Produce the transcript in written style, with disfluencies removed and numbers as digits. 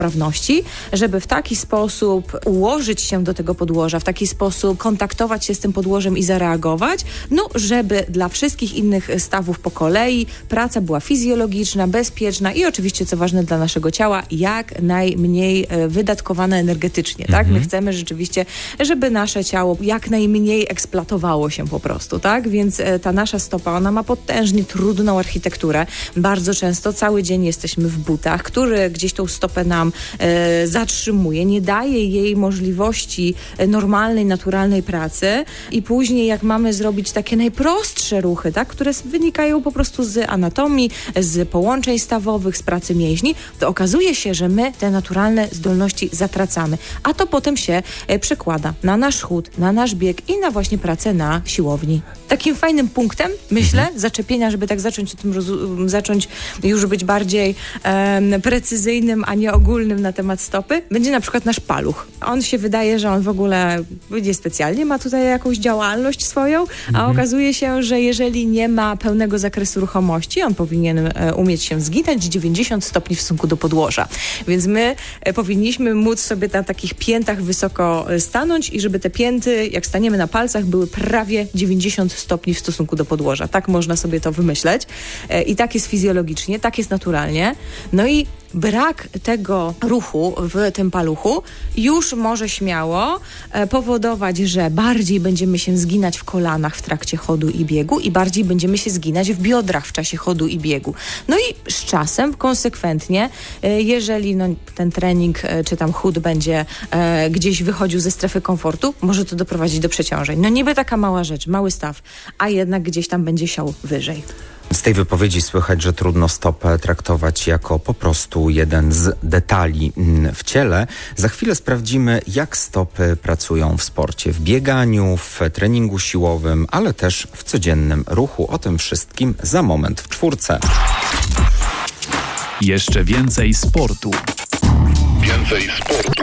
sprawności, żeby w taki sposób ułożyć się do tego podłoża, w taki sposób kontaktować się z tym podłożem i zareagować, żeby dla wszystkich innych stawów po kolei praca była fizjologiczna, bezpieczna i oczywiście, co ważne dla naszego ciała, jak najmniej wydatkowana energetycznie, tak? My chcemy rzeczywiście, żeby nasze ciało jak najmniej eksploatowało się po prostu, tak? Więc ta nasza stopa, ona ma potężnie trudną architekturę. Bardzo często cały dzień jesteśmy w butach, który gdzieś tą stopę nam zatrzymuje, nie daje jej możliwości normalnej, naturalnej pracy i później jak mamy zrobić takie najprostsze ruchy, tak, które wynikają po prostu z anatomii, z połączeń stawowych, z pracy mięśni, to okazuje się, że my te naturalne zdolności zatracamy, a to potem się przekłada na nasz chód, na nasz bieg i na właśnie pracę na siłowni. Takim fajnym punktem, myślę, zaczepienia, żeby tak zacząć o tym zacząć już być bardziej precyzyjnym, a nie ogólnym na temat stopy, będzie na przykład nasz paluch. On się wydaje, że on w ogóle niespecjalnie ma tutaj jakąś działalność swoją, a okazuje się, że jeżeli nie ma pełnego zakresu ruchomości, on powinien umieć się zginać 90 stopni w stosunku do podłoża. Więc my powinniśmy móc sobie na takich piętach wysoko stanąć i żeby te pięty, jak staniemy na palcach, były prawie 90 stopni w stosunku do podłoża. Tak można sobie to wymyśleć. I tak jest fizjologicznie, tak jest naturalnie. No i brak tego ruchu w tym paluchu już może śmiało powodować, że bardziej będziemy się zginać w kolanach w trakcie chodu i biegu i bardziej będziemy się zginać w biodrach w czasie chodu i biegu. No i z czasem, konsekwentnie, jeżeli ten trening czy tam chód będzie gdzieś wychodził ze strefy komfortu, może to doprowadzić do przeciążeń. No niby taka mała rzecz, mały staw, a jednak gdzieś tam będzie siał wyżej. Z tej wypowiedzi słychać, że trudno stopę traktować jako po prostu jeden z detali w ciele. Za chwilę sprawdzimy, jak stopy pracują w sporcie, w bieganiu, w treningu siłowym, ale też w codziennym ruchu. O tym wszystkim za moment w czwórce. Jeszcze więcej sportu. Więcej sportu.